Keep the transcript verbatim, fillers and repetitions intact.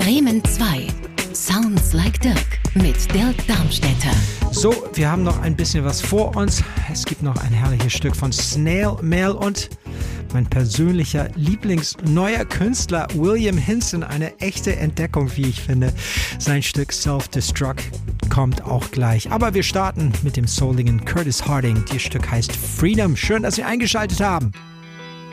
Bremen zwei. Sounds like Dirk mit Dirk Darmstädter. So, wir haben noch ein bisschen was vor uns. Es gibt noch ein herrliches Stück von Snail Mail und mein persönlicher Lieblingsneuer Künstler William Hinson. Eine echte Entdeckung, wie ich finde. Sein Stück Self-Destruct kommt auch gleich. Aber wir starten mit dem souligen Curtis Harding. Das Stück heißt Freedom. Schön, dass Sie eingeschaltet haben.